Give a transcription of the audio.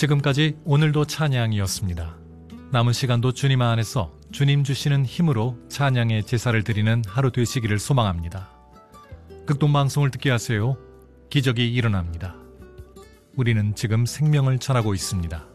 지금까지 오늘도 찬양이었습니다. 남은 시간도 주님 안에서 주님 주시는 힘으로 찬양의 제사를 드리는 하루 되시기를 소망합니다. 극동방송을 듣게 하세요. 기적이 일어납니다. 우리는 지금 생명을 전하고 있습니다.